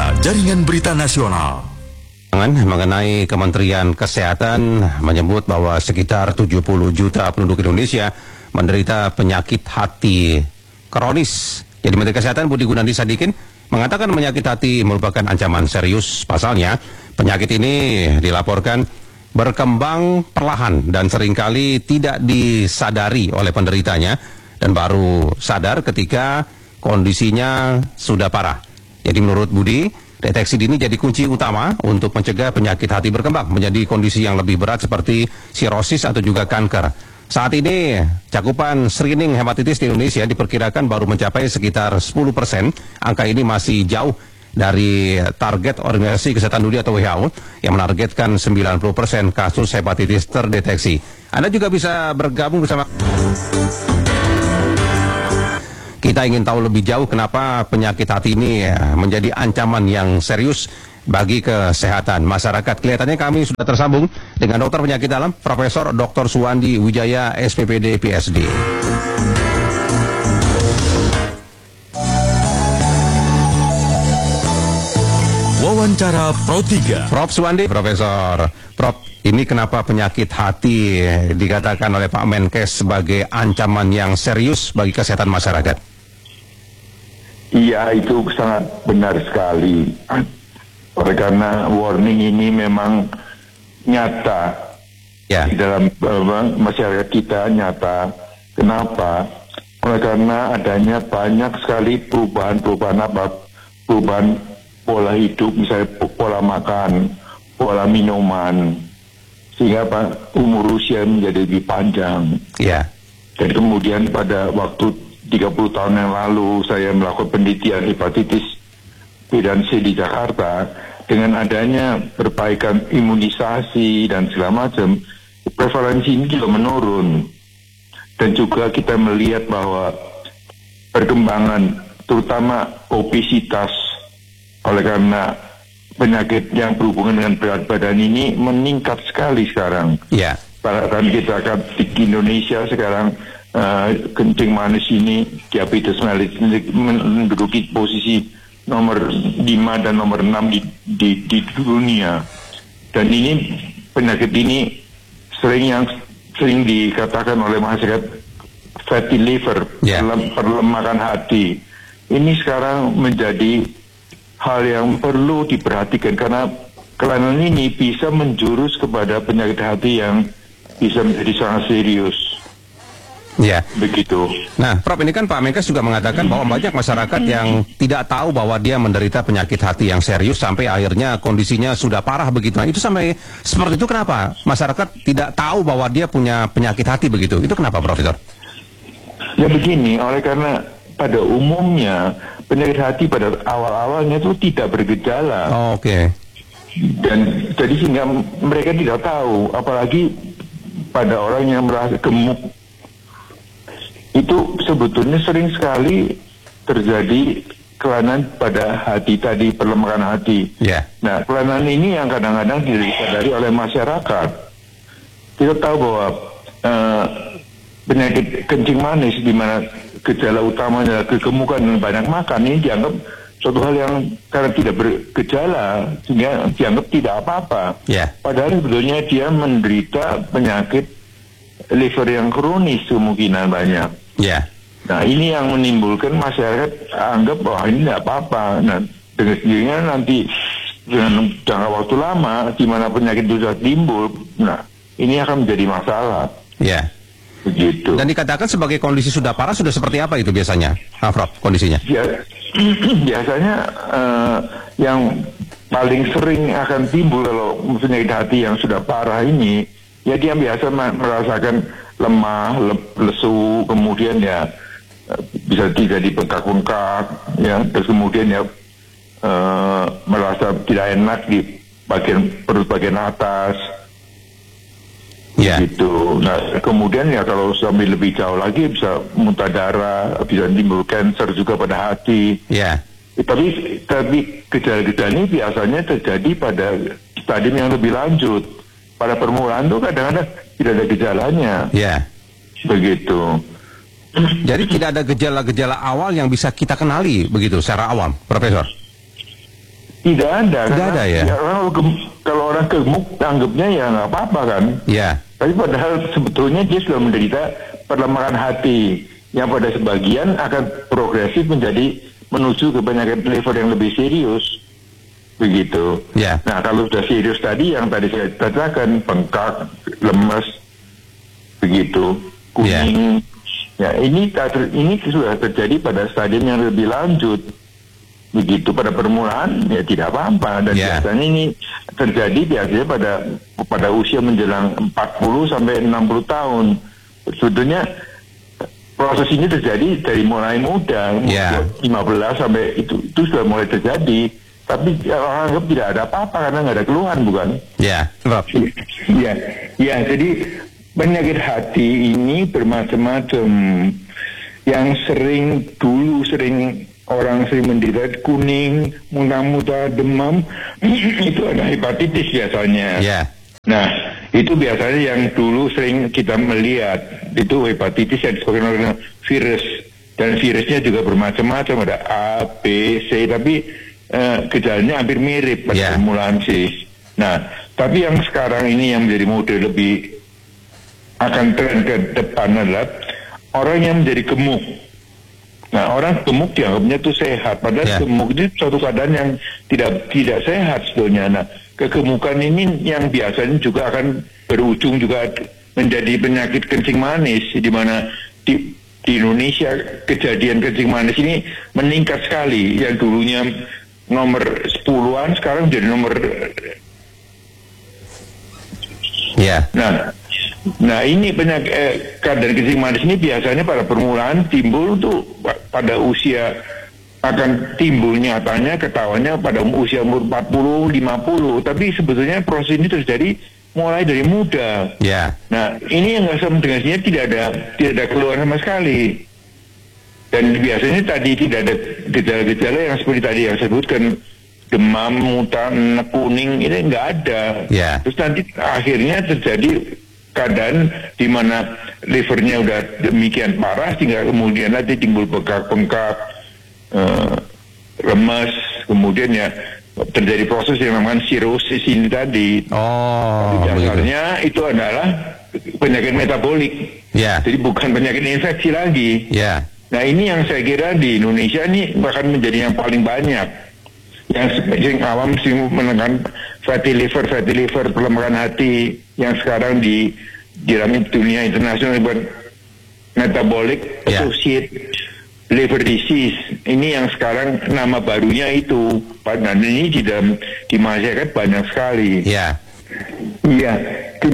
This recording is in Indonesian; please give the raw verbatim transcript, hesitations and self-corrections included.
Inilah jaringan berita nasional. Mengenai Kementerian Kesehatan menyebut bahwa sekitar tujuh puluh juta penduduk Indonesia menderita penyakit hati kronis. Jadi Menteri Kesehatan Budi Gunadi Sadikin mengatakan penyakit hati merupakan ancaman serius. Pasalnya, penyakit ini dilaporkan berkembang perlahan dan seringkali tidak disadari oleh penderitanya dan baru sadar ketika kondisinya sudah parah. Jadi menurut Budi, deteksi dini jadi kunci utama untuk mencegah penyakit hati berkembang menjadi kondisi yang lebih berat seperti sirosis atau juga kanker. Saat ini, cakupan screening hepatitis di Indonesia diperkirakan baru mencapai sekitar sepuluh persen. Angka ini masih jauh dari target Organisasi Kesehatan Dunia atau W H O yang menargetkan sembilan puluh persen kasus hepatitis terdeteksi. Anda juga bisa bergabung bersama kita. Ingin tahu lebih jauh kenapa penyakit hati ini menjadi ancaman yang serius bagi kesehatan masyarakat. Kelihatannya kami sudah tersambung dengan dokter penyakit dalam Profesor Doktor Suwandi Wijaya S P P D P S D. Wawancara Pro tiga. Prof Suwandi, Profesor. Prof, ini kenapa penyakit hati dikatakan oleh Pak Menkes sebagai ancaman yang serius bagi kesehatan masyarakat? Iya, itu sangat benar sekali. Oleh karena warning ini memang nyata ya. Di dalam uh, masyarakat kita nyata. Kenapa? Oleh karena adanya banyak sekali perubahan-perubahan apa? Perubahan pola hidup, misalnya pola makan, pola minuman, sehingga Pak, umur usia menjadi lebih panjang. Ya. Dan kemudian pada waktu tiga puluh tahun yang lalu saya melakukan penelitian hepatitis B dan C di Jakarta. Dengan adanya perbaikan imunisasi dan segala macam, prevalensi ini juga menurun. Dan juga kita melihat bahwa perkembangan terutama obesitas oleh karena penyakit yang berhubungan dengan berat badan ini meningkat sekali sekarang. Ya. Bahkan kita akan di Indonesia sekarang uh, kencing manis ini, diabetes mellitus menduduki posisi nomor lima dan nomor enam di, di, di dunia. Dan ini penyakit ini sering yang sering dikatakan oleh masyarakat fatty liver, yeah. perlemakan hati. Ini sekarang menjadi hal yang perlu diperhatikan karena kelainan ini bisa menjurus kepada penyakit hati yang bisa menjadi sangat serius. Ya. Begitu. Nah, Prof, ini kan Pak Menkes juga mengatakan bahwa banyak masyarakat yang tidak tahu bahwa dia menderita penyakit hati yang serius sampai akhirnya kondisinya sudah parah begitu. Nah, itu sampai seperti itu kenapa masyarakat tidak tahu bahwa dia punya penyakit hati begitu? Itu kenapa, Profesor? Ya begini, oleh karena pada umumnya penyakit hati pada awal-awalnya itu tidak bergejala. Oh, oke. Okay. Dan jadi sehingga mereka tidak tahu, apalagi pada orang yang merasa gemuk. Itu sebetulnya sering sekali terjadi kelainan pada hati tadi, perlemakan hati. Yeah. Nah, kelainan ini yang kadang-kadang tidak disadari oleh masyarakat. Kita tahu bahwa uh, penyakit kencing manis di mana gejala utamanya kegemukan dan banyak makan ini dianggap suatu hal yang karena tidak bergejala sehingga dianggap tidak apa-apa. Yeah. Padahal sebetulnya dia menderita penyakit liver yang kronis kemungkinan banyak. Ya. Nah, ini yang menimbulkan masyarakat anggap bahwa ini tidak apa-apa. Nah, dengan sendirinya nanti dengan jangka waktu lama di mana penyakit itu sudah timbul, nah ini akan menjadi masalah. Ya. Begitu. Dan dikatakan sebagai kondisi sudah parah sudah seperti apa itu biasanya, nah, Prof, kondisinya? Ya, biasanya uh, yang paling sering akan timbul kalau penyakit hati yang sudah parah ini, ya dia biasa merasakan lemah, lesu, kemudian ya bisa tidak dibengkak-bengkak, ya, terus kemudian ya uh, merasa tidak enak di bagian perut bagian atas, ya. Gitu. Nah, kemudian ya kalau sampai lebih jauh lagi bisa muntah darah, bisa timbul kanker juga pada hati. Ya. Eh, tapi tapi gejala-gejala ini biasanya terjadi pada stadium yang lebih lanjut. Pada permulaan tuh kadang-kadang tidak ada gejalanya. Ya. Begitu. Jadi tidak ada gejala-gejala awal yang bisa kita kenali begitu secara awam, Profesor? Tidak ada. Tidak karena ada ya? Kalau, gem- kalau orang gemuk anggapnya ya nggak apa-apa kan. Ya. Tapi padahal sebetulnya dia sudah menderita perlemahan hati yang pada sebagian akan progresif menjadi menuju ke penyakit liver yang lebih serius. Begitu. Ya. Nah, kalau sudah serius tadi yang tadi saya katakan bengkak, lemes, begitu, kuning. Ya, ini ter- ini sudah terjadi pada stadium yang lebih lanjut. Begitu, pada permulaan ya tidak apa-apa, dan Ya. biasanya ini terjadi biasanya pada pada usia menjelang empat puluh sampai enam puluh tahun. Sebetulnya proses ini terjadi dari mulai muda, Ya. lima belas sampai itu itu sudah mulai terjadi. Tapi orang anggap tidak ada apa-apa karena nggak ada keluhan, bukan? Ya. Rob. Ya, ya. Jadi penyakit hati ini bermacam-macam. Yang sering dulu sering orang sering menderita kuning, muntah-muntah, demam, itu ada hepatitis biasanya. Ya. Nah, itu biasanya yang dulu sering kita melihat itu hepatitis yang disebabkan oleh virus, dan virusnya juga bermacam-macam, ada A, B, C, tapi Uh, gejalanya hampir mirip pada Yeah. permulaan sih. Nah, tapi yang sekarang ini yang menjadi mode lebih akan tren ke depan adalah orang yang menjadi gemuk. Nah, orang gemuk dianggapnya itu sehat, padahal Yeah. gemuk itu suatu keadaan yang tidak tidak sehat sebetulnya. Nah, kegemukan ini yang biasanya juga akan berujung juga menjadi penyakit kencing manis, di mana di, di Indonesia kejadian kencing manis ini meningkat sekali. Yang dulunya nomor sepuluhan sekarang jadi nomor. Ya. Nah, nah ini penyakit eh, keadaan kencing manis ini biasanya pada permulaan timbul tuh pa- pada usia akan timbul nyatanya ketahuannya pada usia umur empat puluh, lima puluh, tapi sebetulnya proses ini terjadi mulai dari muda. Ya. Nah, ini yang nggak sama dengan sini tidak ada tidak ada keluhan sama sekali. Dan biasanya tadi tidak ada gejala-gejala yang seperti tadi yang saya sebutkan, demam, muntah, kuning, ini nggak ada. Ya. Terus nanti akhirnya terjadi keadaan di mana livernya udah demikian parah, sehingga kemudian nanti timbul bengkak-bengkak, eh, lemas, kemudian ya terjadi proses yang namanya sirosis ini tadi. Oh, Tapi begitu. dasarnya itu adalah penyakit metabolik. Ya. Jadi bukan penyakit infeksi lagi. Ya. Nah, ini yang saya kira di Indonesia ini bahkan menjadi yang paling banyak. Yang yang awam sih menekan fatty liver, fatty liver, pelemahan hati yang sekarang di di dalam dunia internasional buat metabolic Ya. associated liver disease. Ini yang sekarang nama barunya itu. Padahal ini di dalam di masyarakat banyak sekali. Ya. Iya.